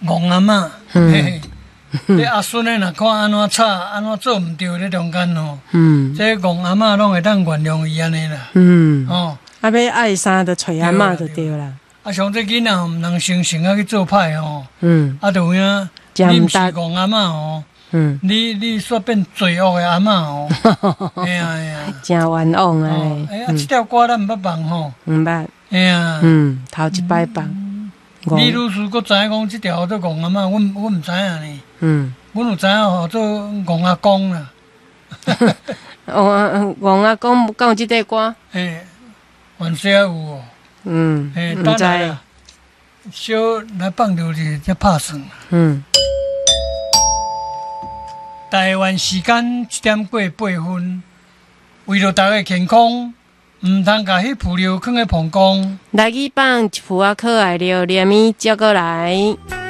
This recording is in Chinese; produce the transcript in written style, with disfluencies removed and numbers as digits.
戆阿嬷，嘿，你阿孙诶，若看安怎吵，安怎做毋对咧中间吼，这戆阿嬷拢会当原谅伊安尼啦，哦， 啊，要爱啥就找阿嬷就对啦。 啊，像这囡仔毋通成啊去做歹吼，啊，就影你毋是戆阿嬷吼，你煞变罪恶诶阿嬷吼，哎呀， 真冤枉啊！ 哎呀，这条歌咱毋捌放吼， 毋捌， 哎呀， 头一摆放。 李律师佫知影讲这条做戆阿嬷，阮毋知影呢，阮有知影吼做戆阿公啦， 戆阿公讲即个歌， 原先有哦。 毋知啊， 小来放着去才拍算。台湾时间7:过8，为了大家健康，唔通甲迄饲料放喺膀胱。 来去放一副可爱料，连米接过来。